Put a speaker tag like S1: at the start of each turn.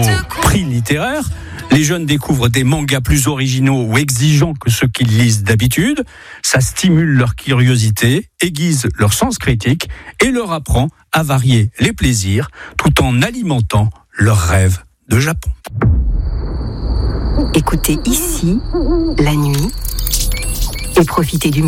S1: prix littéraire. Les jeunes découvrent des mangas plus originaux ou exigeants que ceux qu'ils lisent d'habitude. Ça stimule leur curiosité, aiguise leur sens critique et leur apprend à varier les plaisirs tout en alimentant leurs rêves de Japon.
S2: Écoutez ici, la nuit, et profitez du